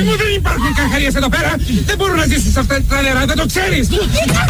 αγάπη μου, δεν υπάρχουν καρχαρίες εδώ πέρα. Δεν μπορούν να ζήσουν σε αυτά τα νερά, δεν το ξέρεις.